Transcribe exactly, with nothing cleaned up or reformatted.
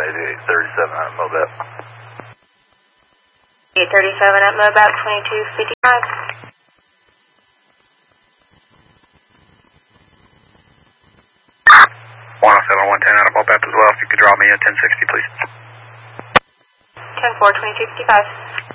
eighty-eight thirty-seven at Mobap. eight thirty-seven at Mobap, twenty-two fifty-five. one oh seven one ten out of Mobap as well. If you could draw me a ten sixty, please. ten four, twenty-two fifty-five.